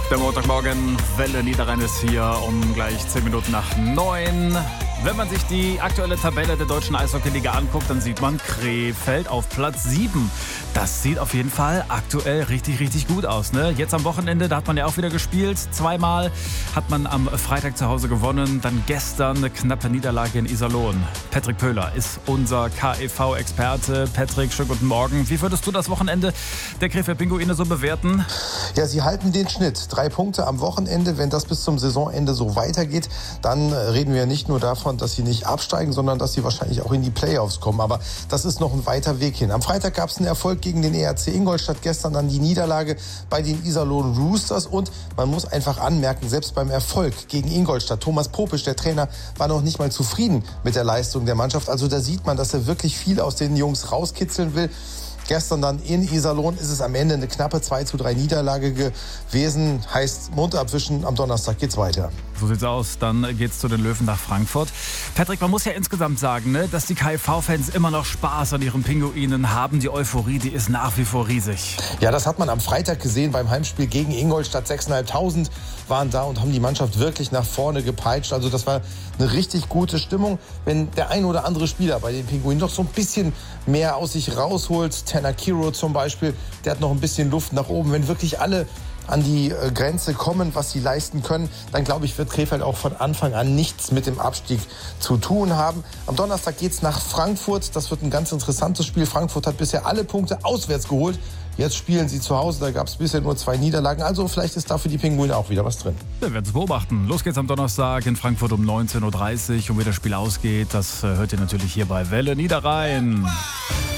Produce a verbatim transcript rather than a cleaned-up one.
Der Montagmorgen, Welle Niederrhein ist hier um gleich zehn Minuten nach neun. Wenn man sich die aktuelle Tabelle der deutschen Eishockeyliga anguckt, dann sieht man Krefeld auf Platz sieben. Das sieht auf jeden Fall aktuell richtig, richtig gut aus. Ne? Jetzt am Wochenende, da hat man ja auch wieder gespielt. Zweimal hat man am Freitag zu Hause gewonnen. Dann gestern eine knappe Niederlage in Iserlohn. Patrick Pöhler ist unser K E V-Experte. Patrick, schönen guten Morgen. Wie würdest du das Wochenende der Krefeld Pinguine so bewerten? Ja, sie halten den Schnitt. Drei Punkte am Wochenende. Wenn das bis zum Saisonende so weitergeht, dann reden wir nicht nur davon, dass sie nicht absteigen, sondern dass sie wahrscheinlich auch in die Playoffs kommen. Aber das ist noch ein weiter Weg hin. Am Freitag gab es einen Erfolg gegen den E R C Ingolstadt, gestern dann die Niederlage bei den Iserlohn Roosters. Und man muss einfach anmerken, selbst beim Erfolg gegen Ingolstadt, Thomas Popisch, der Trainer, war noch nicht mal zufrieden mit der Leistung der Mannschaft. Also da sieht man, dass er wirklich viel aus den Jungs rauskitzeln will. Gestern dann in Iserlohn ist es am Ende eine knappe zwei zu drei Niederlage gewesen. Heißt, Mund abwischen, am Donnerstag geht's weiter. So sieht's aus. Dann geht's zu den Löwen nach Frankfurt. Patrick, man muss ja insgesamt sagen, ne, dass die K E V-Fans immer noch Spaß an ihren Pinguinen haben. Die Euphorie, die ist nach wie vor riesig. Ja, das hat man am Freitag gesehen beim Heimspiel gegen Ingolstadt. sechstausendfünfhundert waren da und haben die Mannschaft wirklich nach vorne gepeitscht. Also das war eine richtig gute Stimmung. Wenn der ein oder andere Spieler bei den Pinguinen doch so ein bisschen mehr aus sich rausholt, Tanner Kiro zum Beispiel, der hat noch ein bisschen Luft nach oben. Wenn wirklich alle an die Grenze kommen, was sie leisten können, dann glaube ich, wird Krefeld auch von Anfang an nichts mit dem Abstieg zu tun haben. Am Donnerstag geht es nach Frankfurt. Das wird ein ganz interessantes Spiel. Frankfurt hat bisher alle Punkte auswärts geholt. Jetzt spielen sie zu Hause. Da gab es bisher nur zwei Niederlagen. Also vielleicht ist da für die Pinguine auch wieder was drin. Wir werden es beobachten. Los geht's am Donnerstag in Frankfurt um neunzehn Uhr dreißig. Und wie das Spiel ausgeht, das hört ihr natürlich hier bei Welle Niederrhein.